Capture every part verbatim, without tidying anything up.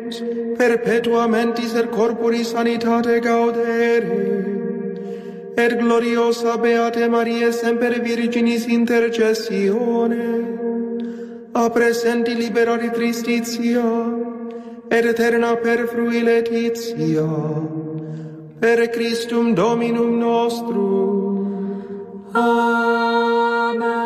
perpetuamente ser corpori sanitate gaudere, et gloriosa Beate Maria semper Virginis intercessione, a presenti liberari tristitia, et eterna per frui laetitia, per Christum Dominum nostrum. Amen.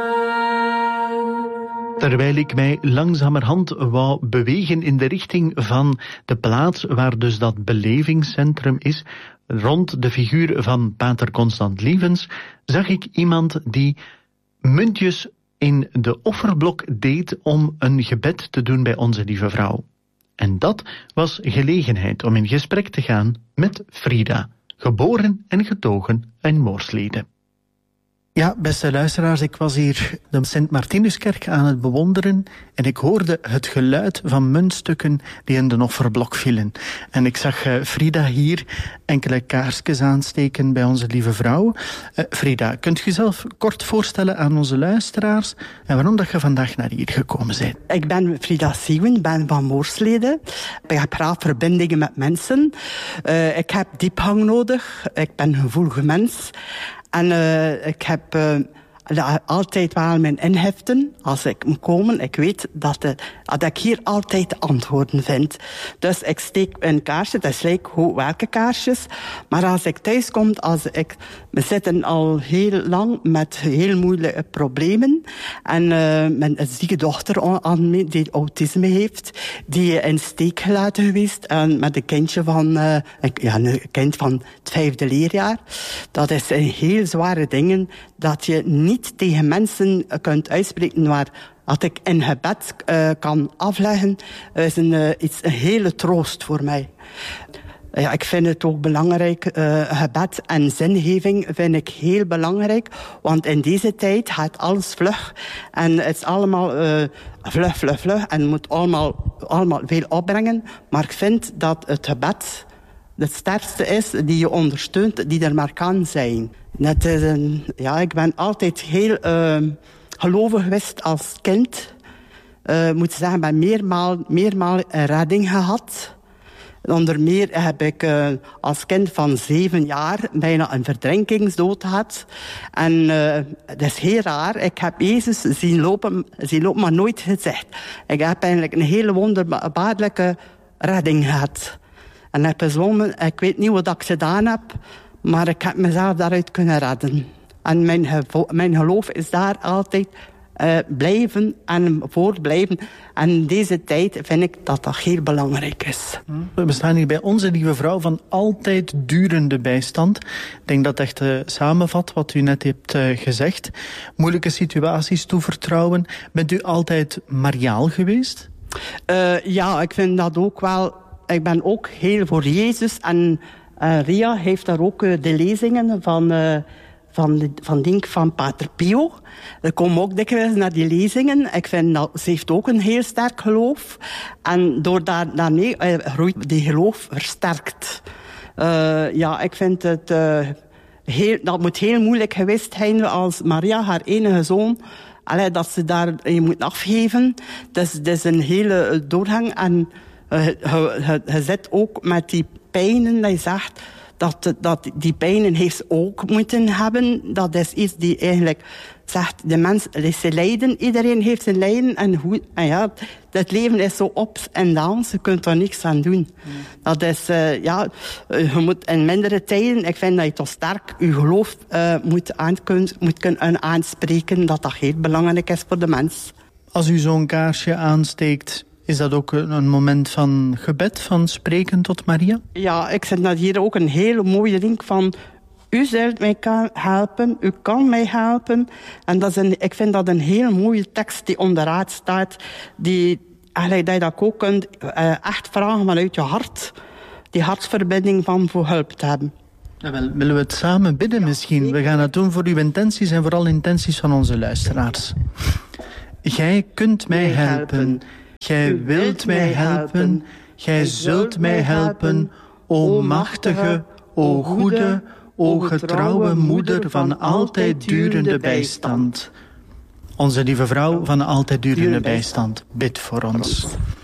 Terwijl ik mij langzamerhand wou bewegen in de richting van de plaats waar dus dat belevingscentrum is, rond de figuur van Pater Constant Lievens, zag ik iemand die muntjes in de offerblok deed om een gebed te doen bij Onze Lieve Vrouw. En dat was gelegenheid om in gesprek te gaan met Frida, geboren en getogen in Moorslede. Ja, beste luisteraars, ik was hier de Sint-Martinuskerk aan het bewonderen en ik hoorde het geluid van muntstukken die in de offerblok vielen. En ik zag uh, Frida hier enkele kaarsjes aansteken bij Onze Lieve Vrouw. Uh, Frida, kunt je jezelf kort voorstellen aan onze luisteraars en waarom dat je vandaag naar hier gekomen bent? Ik ben Frida Siewen, ben van Moorslede. Ik heb graag verbindingen met mensen. Uh, ik heb diepgang nodig. Ik ben een gevoelige mens. En uh, ik heb uh, altijd wel mijn inheften. Als ik moet komen, ik weet dat, de, dat ik hier altijd de antwoorden vind. Dus ik steek een kaarsje, dat is leuk hoe welke kaarsjes. Maar als ik thuis kom, als ik, we zitten al heel lang met heel moeilijke problemen. En uh, mijn zieke dochter aan me, die autisme heeft, die in steek gelaten geweest. En met een kindje van, uh, ja, een kind van het vijfde leerjaar. Dat is een heel zware dingen dat je niet tegen mensen kunt uitspreken waar dat ik in gebed uh, kan afleggen, is een, uh, iets, een hele troost voor mij. Ja, ik vind het ook belangrijk, uh, gebed en zingeving vind ik heel belangrijk, want in deze tijd gaat alles vlug en het is allemaal uh, vlug, vlug, vlug en moet allemaal, allemaal veel opbrengen, maar ik vind dat het gebed het sterkste is die je ondersteunt, die er maar kan zijn. Net is een, ja, ik ben altijd heel uh, gelovig geweest als kind. Uh, ik moet zeggen, ik ben meermaal, meermaal een redding gehad. Onder meer heb ik uh, als kind van zeven jaar bijna een verdrinkingsdood gehad. En uh, dat is heel raar. Ik heb Jezus zien lopen, zien lopen, maar nooit gezegd. Ik heb eigenlijk een hele wonderbaarlijke redding gehad. En heb gezwommen, ik weet niet wat ik gedaan heb, maar ik heb mezelf daaruit kunnen redden. En mijn, gevo- mijn geloof is daar altijd uh, blijven en voortblijven. En in deze tijd vind ik dat dat heel belangrijk is. We staan hier bij Onze Lieve Vrouw van altijd durende bijstand. Ik denk dat het echt uh, samenvat wat u net hebt uh, gezegd. Moeilijke situaties toevertrouwen. Bent u altijd mariaal geweest? Uh, ja, ik vind dat ook wel. Ik ben ook heel voor Jezus. En uh, Ria heeft daar ook uh, de lezingen van, uh, van, de, van, denk, van Pater Pio. Er komen ook dikwijls naar die lezingen. Ik vind dat ze heeft ook een heel sterk geloof. En door daar, daarmee uh, groeit die geloof versterkt. Uh, ja, ik vind het... Uh, heel, dat moet heel moeilijk geweest zijn als Maria, haar enige zoon... Allee, dat ze daar je moet afgeven. Dus het is een hele doorgang. En uh, je, je, je zit ook met die pijnen, dat je zegt... Dat, dat die pijnen heeft ze ook moeten hebben. Dat is iets die eigenlijk zegt... De mens, ze lijden, iedereen heeft zijn lijden. En, hoe, en ja, het leven is zo ups en downs. Je kunt er niks aan doen. Mm. Dat is, uh, ja... Je moet in mindere tijden... Ik vind dat je toch sterk je geloof uh, moet, aan, moet kunnen aanspreken. Dat dat heel belangrijk is voor de mens. Als u zo'n kaarsje aansteekt... Is dat ook een moment van gebed, van spreken tot Maria? Ja, ik vind dat hier ook een hele mooie ding van... U zult mij helpen, u kan mij helpen. En dat is een, ik vind dat een heel mooie tekst die onderuit staat. Die, eigenlijk dat je dat ook kunt uh, echt vragen vanuit je hart. Die hartsverbinding van voor hulp te hebben. Ja, wel, willen we het samen bidden ja, misschien? Zeker. We gaan het doen voor uw intenties en vooral intenties van onze luisteraars. Gij kunt mij helpen. Gij wilt mij helpen, gij zult mij helpen, o machtige, o goede, o getrouwe moeder van altijd durende bijstand. Onze Lieve Vrouw van altijd durende bijstand, bid voor ons.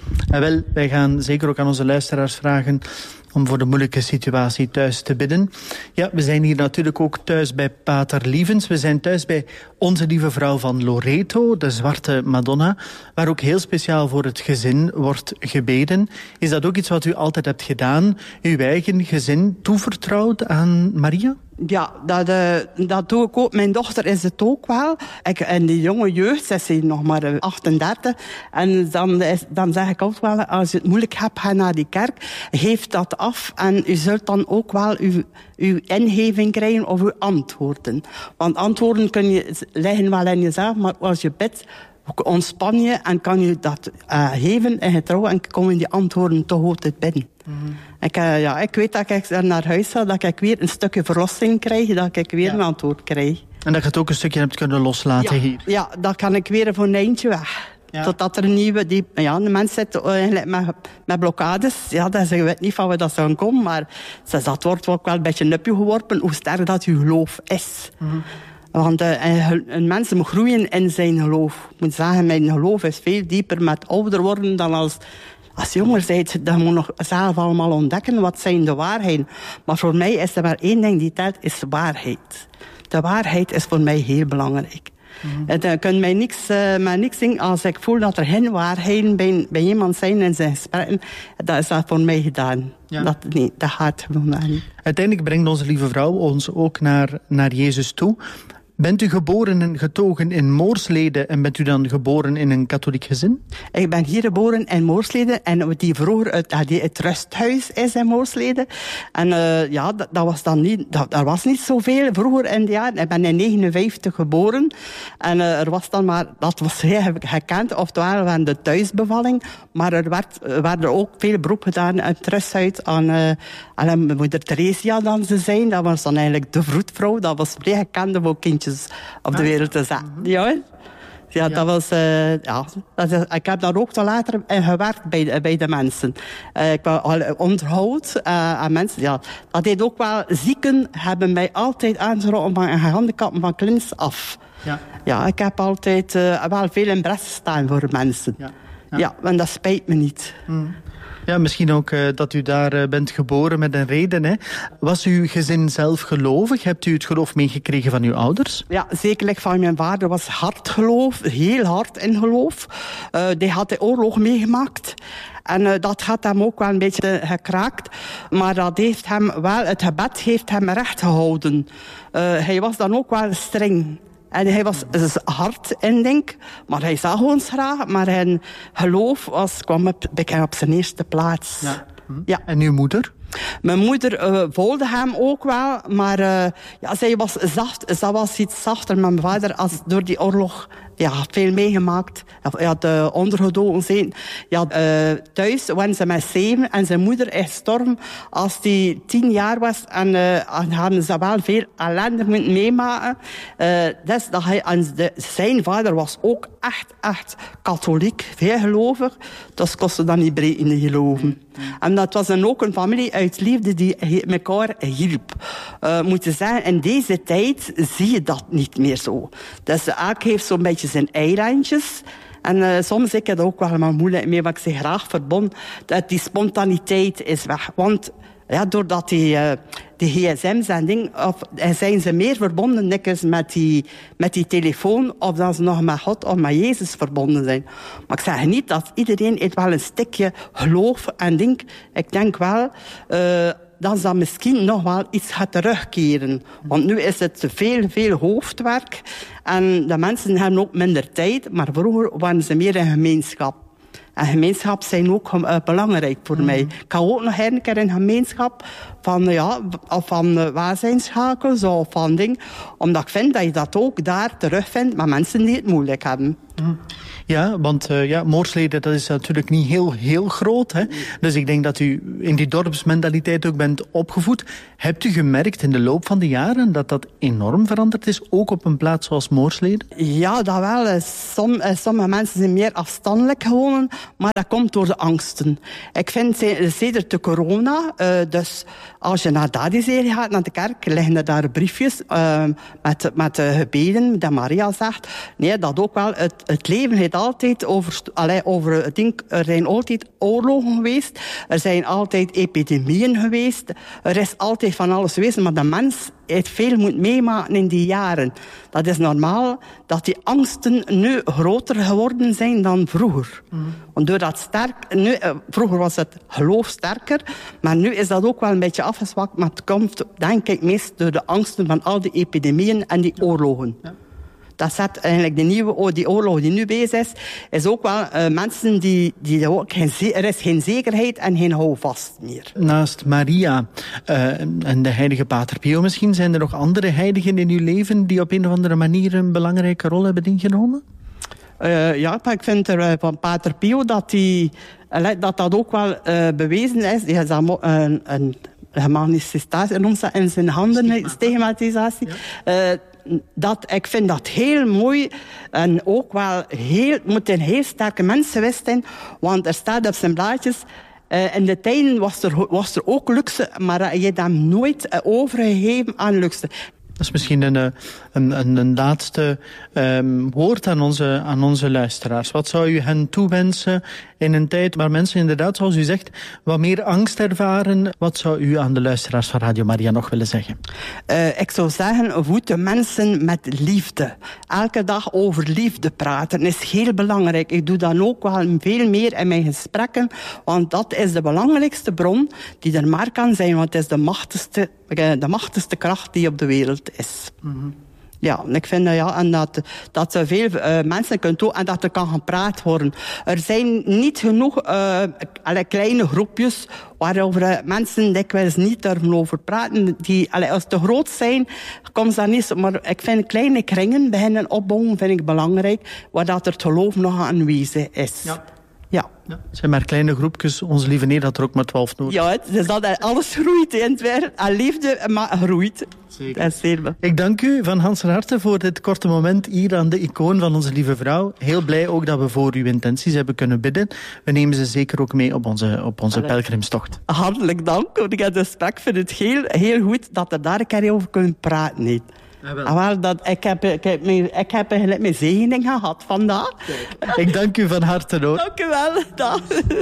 En wel, wij gaan zeker ook aan onze luisteraars vragen om voor de moeilijke situatie thuis te bidden. Ja, we zijn hier natuurlijk ook thuis bij Pater Lievens. We zijn thuis bij Onze Lieve Vrouw van Loreto, de Zwarte Madonna, waar ook heel speciaal voor het gezin wordt gebeden. Is dat ook iets wat u altijd hebt gedaan, uw eigen gezin toevertrouwd aan Maria? Ja, dat, uh, dat doe ik ook. Mijn dochter is het ook wel. Ik, en die jonge jeugd, ze is hier nog maar achtendertig. En dan, is, dan zeg ik altijd wel, als je het moeilijk hebt, ga naar die kerk. Geef dat af en u zult dan ook wel uw, uw ingeving krijgen of uw antwoorden. Want antwoorden kun je, liggen wel in jezelf, maar als je bidt, ontspan je en kan je dat uh, geven en getrouwen en komen die antwoorden toch altijd binnen. Mm-hmm. Ik, uh, ja, ik weet dat ik naar huis ga, dat ik weer een stukje verlossing krijg, dat ik weer ja. een antwoord krijg. En dat je het ook een stukje hebt kunnen loslaten ja, hier. Ja, dan kan ik weer voor een eindje weg. Ja. Totdat er een nieuwe... Die, ja, de mensen zitten eigenlijk met, met blokkades. Ja, dat, je weet niet van waar dat zou komen, maar dat wordt ook wel een beetje nupje geworpen, hoe sterk dat je geloof is. Mm-hmm. Want uh, een mens moet groeien in zijn geloof. Ik moet zeggen, mijn geloof is veel dieper met ouder worden dan als... Als jonger bent, dan moet je nog zelf allemaal ontdekken wat zijn de waarheden. Maar voor mij is er maar één ding die telt, is de waarheid. De waarheid is voor mij heel belangrijk. Mm-hmm. En dan kun je mij niks, uh, maar niks zien als ik voel dat er geen waarheden bij, bij iemand zijn in zijn gesprekken. Dat is dat voor mij gedaan. Ja. Dat, nee, dat gaat gewoon niet. Uiteindelijk brengt onze Lieve Vrouw ons ook naar, naar Jezus toe. Bent u geboren en getogen in Moorslede en bent u dan geboren in een katholiek gezin? Ik ben hier geboren in Moorslede en die vroeger het, die het rusthuis is in Moorslede. En uh, ja, dat, dat was dan niet, dat, er was niet zoveel vroeger in de jaren. Ik ben in negenenvijftig geboren en uh, er was dan maar, dat was heel gekend, oftewel van de thuisbevalling, maar er werd, werden ook veel beroep gedaan in het rusthuis aan, uh, aan moeder Theresia dan ze zijn. Dat was dan eigenlijk de vroedvrouw, dat was vrij gekend voor kindjes op de wereld te zetten. Mm-hmm. Ja, ja, ja, dat was... Uh, ja, dat is, ik heb daar ook te later in gewerkt bij, bij de mensen. Uh, ik was al onderhoud uh, aan mensen. Ja, dat deed ook wel... Zieken hebben mij altijd aangeroepen van gehandicapten van kleins af. Ja, ja ik heb altijd uh, wel veel in bres staan voor mensen. Ja, ja. ja en dat spijt me niet. Mm. Ja, misschien ook uh, dat u daar uh, bent geboren met een reden. Hè? Was uw gezin zelf gelovig? Hebt u het geloof meegekregen van uw ouders? Ja, zekerlijk van mijn vader was hard geloof, heel hard in geloof. Uh, die had de oorlog meegemaakt. En uh, dat had hem ook wel een beetje gekraakt. Maar dat heeft hem wel, het gebed heeft hem recht gehouden. Uh, hij was dan ook wel streng. En hij was hard in, denk maar hij zag ons graag. Maar zijn geloof was, kwam op, op zijn eerste plaats. Ja. Hm. Ja. En uw moeder? Mijn moeder uh, volgde hem ook wel, maar uh, ja, zij was zacht, zij was iets zachter met mijn vader als door die oorlog. Ja, veel meegemaakt. Hij had uh, ondergedoken zijn. Ja, uh, thuis waren ze met zeven en zijn moeder is gestorven als hij tien jaar was. En uh, hadden ze wel veel ellende moeten meemaken. Uh, dus dat hij, en de, zijn vader was ook echt, echt katholiek, veel gelovig. Dat kostte dan niet breed in de geloven. Mm. En dat was dan ook een familie uit liefde die elkaar hielp. Uh, moet je zeggen, in deze tijd zie je dat niet meer zo. Dus elk heeft zo'n beetje zijn eilandjes. En uh, soms ik het ook wel maar moeilijk mee, maar ik zeg graag verbonden dat die spontaniteit is weg. Want ja, doordat die, uh, die gsm's en dingen, of zijn ze meer verbonden dikwijls met die, met die telefoon, of dat ze nog met God of met Jezus verbonden zijn. Maar ik zeg niet dat iedereen heeft wel een stukje geloof en denk, ik denk wel, uh, dat ze misschien nog wel iets gaat terugkeren. Want nu is het veel, veel hoofdwerk. En de mensen hebben ook minder tijd. Maar vroeger waren ze meer een gemeenschap. En gemeenschap zijn ook uh, belangrijk voor mm. mij. Ik ga ook nog een keer in gemeenschap van, ja, of van uh, waarzijnschakels of van dingen. Omdat ik vind dat je dat ook daar terugvindt met mensen die het moeilijk hebben. Mm. Ja, want uh, ja, Moorslede, dat is natuurlijk niet heel, heel groot. Hè? Dus ik denk dat u in die dorpsmentaliteit ook bent opgevoed. Hebt u gemerkt in de loop van de jaren dat dat enorm veranderd is, ook op een plaats zoals Moorslede? Ja, dat wel. Som, sommige mensen zijn meer afstandelijk gewonnen, maar dat komt door de angsten. Ik vind, sedert de corona, uh, dus als je naar Dadizee gaat, naar de kerk, liggen er daar briefjes uh, met, met de gebeden, dat Maria zegt. Nee, dat ook wel het het leven heeft altijd over, allee, over het ding, er zijn altijd oorlogen geweest, er zijn altijd epidemieën geweest, er is altijd van alles geweest, maar de mens heeft veel moeten meemaken in die jaren. Dat is normaal dat die angsten nu groter geworden zijn dan vroeger. Mm. Want doordat sterk, nu, vroeger was het geloof sterker, maar nu is dat ook wel een beetje afgezwakt, maar het komt denk ik meest door de angsten van al die epidemieën en die oorlogen. Ja. Dat zet eigenlijk de nieuwe die oorlog die nu bezig is, is ook wel uh, mensen die, die ook geen, er is geen zekerheid en geen houvast meer. Naast Maria uh, en de heilige Pater Pio misschien, zijn er nog andere heiligen in uw leven die op een of andere manier een belangrijke rol hebben ingenomen? Uh, ja, ik vind er uh, van Pater Pio dat, die, uh, dat dat ook wel uh, bewezen is. Die is een, een, een manifestatie in zijn handen, stigmatisatie. Ja. Uh, dat, ik vind dat heel mooi en ook wel heel, moet een heel sterke mens geweest zijn, want er staat op zijn blaadjes, uh, in de tijden was er, was er ook luxe, maar je hebt hem nooit uh, overgegeven aan luxe. Dat is misschien een, een, een, een laatste um, woord aan onze, aan onze luisteraars. Wat zou u hen toewensen in een tijd waar mensen inderdaad, zoals u zegt, wat meer angst ervaren? Wat zou u aan de luisteraars van Radio Maria nog willen zeggen? Uh, ik zou zeggen, voed de mensen met liefde. Elke dag over liefde praten is heel belangrijk. Ik doe dan ook wel veel meer in mijn gesprekken, want dat is de belangrijkste bron die er maar kan zijn, want het is de machtigste, de machtigste kracht die op de wereld is. Mm-hmm. Ja, en ik vind dat, ja, en dat, dat er veel uh, mensen kunnen doen en dat er kan gepraat worden. Er zijn niet genoeg uh, alle kleine groepjes waarover uh, mensen dikwijls niet durven over praten. Die, alle, als ze te groot zijn, komt dat niet. Maar ik vind kleine kringen beginnen opbouwen, vind ik belangrijk, waar dat er het geloof nog aanwezig is. Ja. Ja. Ja, het zijn maar kleine groepjes. Onze lieve Neer had er ook maar twaalf nodig. Ja, het is dat alles groeit in het werk. En liefde, maar groeit. Zeker. Dat is heel Ik dank u van ganser harte voor dit korte moment hier aan de icoon van onze lieve vrouw. Heel blij ook dat we voor uw intenties hebben kunnen bidden. We nemen ze zeker ook mee op onze, op onze pelgrimstocht. Hartelijk dank. Ik heb respect voor het heel, heel goed dat we daar een keer over kunnen praten. Niet. Ja, wel, dat, ik, heb, ik, heb, ik heb eigenlijk mijn zegening gehad vandaag. Kijk. Ik dank u van harte hoor. Dank u wel. Dag.